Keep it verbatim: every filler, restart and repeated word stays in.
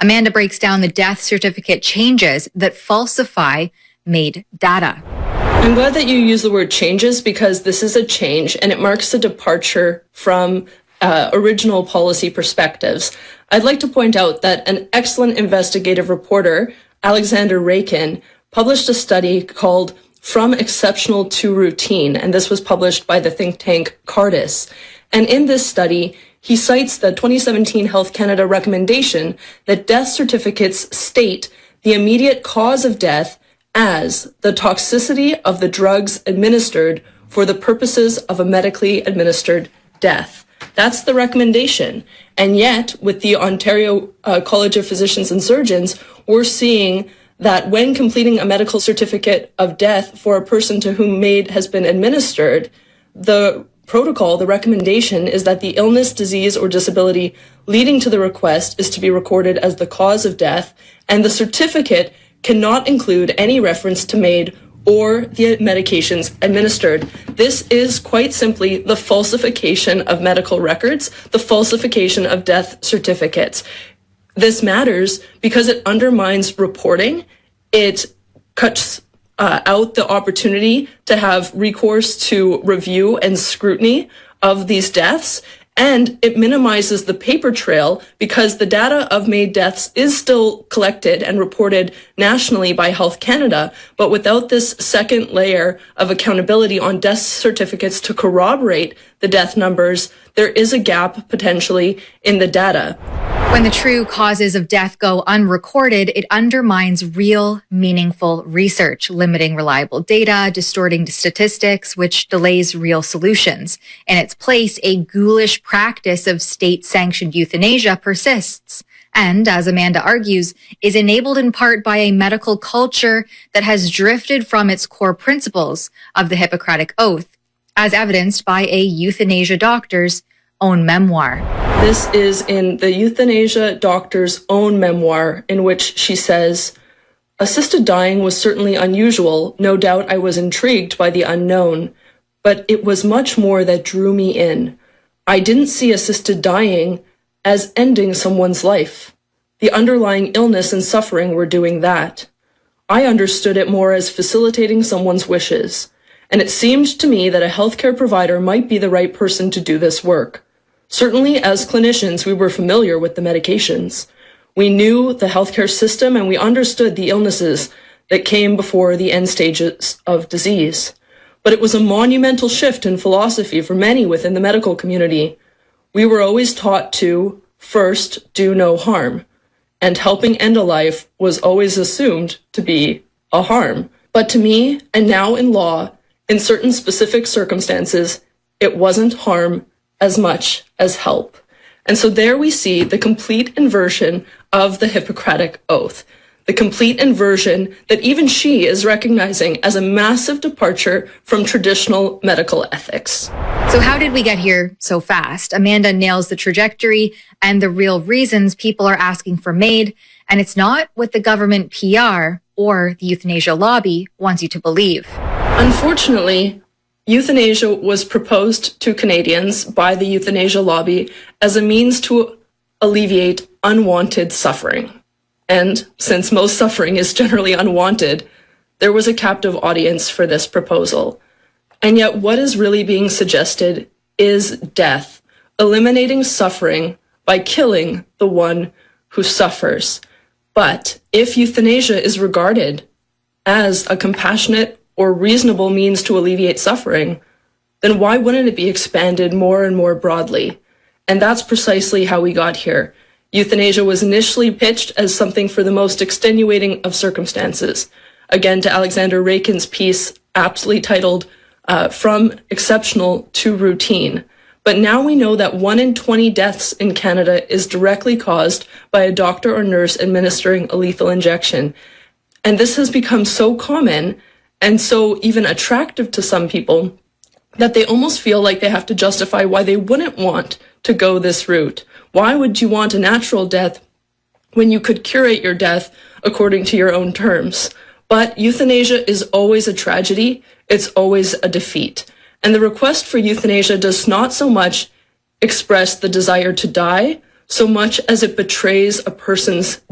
Amanda breaks down the death certificate changes that falsify MAID data. I'm glad that you use the word changes because this is a change and it marks a departure from uh, original policy perspectives. I'd like to point out that an excellent investigative reporter, Alexander Raykin, published a study called From Exceptional to Routine, and this was published by the think tank Cardis. And in this study, he cites the twenty seventeen Health Canada recommendation that death certificates state the immediate cause of death as the toxicity of the drugs administered for the purposes of a medically administered death. That's the recommendation. And yet, with the Ontario uh, College of Physicians and Surgeons, we're seeing that when completing a medical certificate of death for a person to whom MAID has been administered, the protocol, the recommendation is that the illness, disease, or disability leading to the request is to be recorded as the cause of death, and the certificate cannot include any reference to MAID or the medications administered. This is quite simply the falsification of medical records, the falsification of death certificates. This matters because it undermines reporting. It cuts uh, out the opportunity to have recourse to review and scrutiny of these deaths. And it minimizes the paper trail because the data of MAID deaths is still collected and reported nationally by Health Canada. But without this second layer of accountability on death certificates to corroborate the death numbers, there is a gap potentially in the data. When the true causes of death go unrecorded, it undermines real, meaningful research, limiting reliable data, distorting statistics, which delays real solutions. In its place, a ghoulish practice of state-sanctioned euthanasia persists, and, as Amanda argues, is enabled in part by a medical culture that has drifted from its core principles of the Hippocratic Oath, as evidenced by a euthanasia doctor's own memoir. This is in the euthanasia doctor's own memoir, in which she says, "Assisted dying was certainly unusual. No doubt I was intrigued by the unknown, but it was much more that drew me in. I didn't see assisted dying as ending someone's life. The underlying illness and suffering were doing that. I understood it more as facilitating someone's wishes, and it seemed to me that a healthcare provider might be the right person to do this work. Certainly, as clinicians, we were familiar with the medications. We knew the healthcare system and we understood the illnesses that came before the end stages of disease. But it was a monumental shift in philosophy for many within the medical community. We were always taught to, first, do no harm, and helping end a life was always assumed to be a harm. But to me, and now in law, in certain specific circumstances, it wasn't harm as much as help. And so there we see the complete inversion of the Hippocratic Oath, the complete inversion that even she is recognizing as a massive departure from traditional medical ethics. So how did we get here so fast? Amanda nails the trajectory and the real reasons people are asking for MAID, and it's not what the government P R or the euthanasia lobby wants you to believe. Unfortunately, euthanasia was proposed to Canadians by the euthanasia lobby as a means to alleviate unwanted suffering. And since most suffering is generally unwanted, there was a captive audience for this proposal. And yet what is really being suggested is death, eliminating suffering by killing the one who suffers. But if euthanasia is regarded as a compassionate or reasonable means to alleviate suffering, then why wouldn't it be expanded more and more broadly? And that's precisely how we got here. Euthanasia was initially pitched as something for the most extenuating of circumstances. Again, to Alexander Raykin's piece, aptly titled, uh, From Exceptional to Routine. But now we know that one in twenty deaths in Canada is directly caused by a doctor or nurse administering a lethal injection. And this has become so common and so even attractive to some people that they almost feel like they have to justify why they wouldn't want to go this route. Why would you want a natural death when you could curate your death according to your own terms? But euthanasia is always a tragedy. It's always a defeat. And the request for euthanasia does not so much express the desire to die, so much as it betrays a person's